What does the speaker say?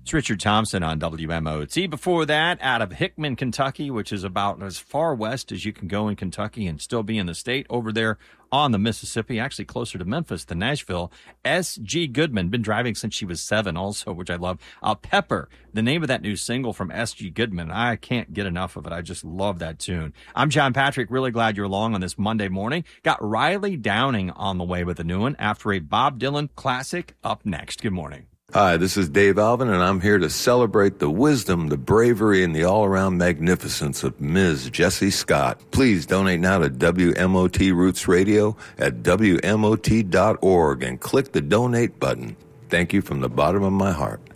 It's Richard Thompson on WMOT. Before that, out of Hickman, Kentucky, which is about as far west as you can go in Kentucky and still be in the state, over there on the Mississippi, actually closer to Memphis than Nashville. S.G. Goodman, been driving since she was 7 also, which I love. Pepper, the name of that new single from S.G. Goodman. I can't get enough of it. I just love that tune. I'm John Patrick. Really glad you're along on this Monday morning. Got Riley Downing on the way with a new one after a Bob Dylan classic up next. Good morning. Hi, this is Dave Alvin, and I'm here to celebrate the wisdom, the bravery, and the all-around magnificence of Ms. Jessie Scott. Please donate now to WMOT Roots Radio at WMOT.org and click the donate button. Thank you from the bottom of my heart.